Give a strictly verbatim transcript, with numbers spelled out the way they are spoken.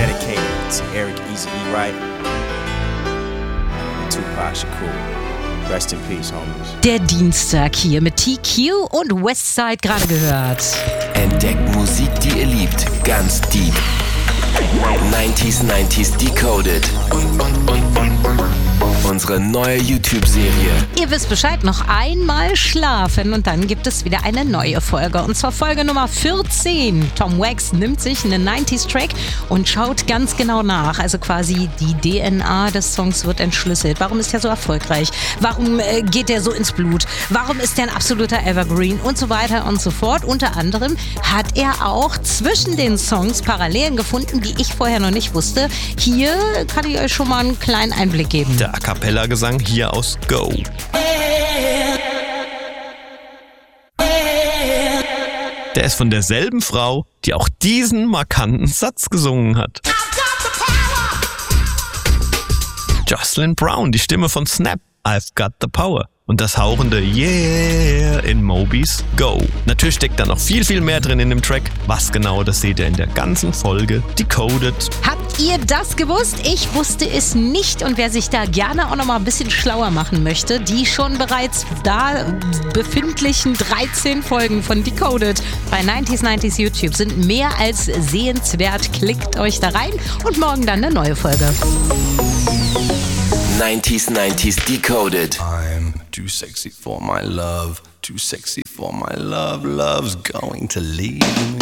Dedicated to Eric Easy E. Wright and Tupac Shakur. Rest in peace, homies. Der Dienstag hier mit T Q und Westside gerade gehört. Entdeckt Musik, die ihr liebt, ganz deep. neunziger neunzig Decoded. Unsere neue YouTube-Serie. Ihr wisst Bescheid, noch einmal schlafen und dann gibt es wieder eine neue Folge. Und zwar Folge Nummer vierzehn. Tom Wax nimmt sich einen neunziger-Track und schaut ganz genau nach. Also quasi die D N A des Songs wird entschlüsselt. Warum ist er so erfolgreich? Warum äh, geht er so ins Blut? Warum ist er ein absoluter Evergreen? Und so weiter und so fort. Unter anderem hat er auch zwischen den Songs Parallelen gefunden, die ich vorher noch nicht wusste. Hier kann ich euch schon mal einen kleinen Einblick geben. Der A Cappella-Gesang hier aus Go. Der ist von derselben Frau, die auch diesen markanten Satz gesungen hat. Jocelyn Brown, die Stimme von Snap. I've got the power. Und das hauchende Yeah in Mobys Go. Natürlich steckt da noch viel, viel mehr drin in dem Track. Was genau, das seht ihr in der ganzen Folge Decoded. Habt ihr das gewusst? Ich wusste es nicht. Und wer sich da gerne auch noch mal ein bisschen schlauer machen möchte, die schon bereits da befindlichen dreizehn Folgen von Decoded bei neunzig neunzig YouTube sind mehr als sehenswert. Klickt euch da rein und morgen dann eine neue Folge. neunziger neunzig Decoded. I'm too sexy for my love, too sexy for my love, love's going to leave me.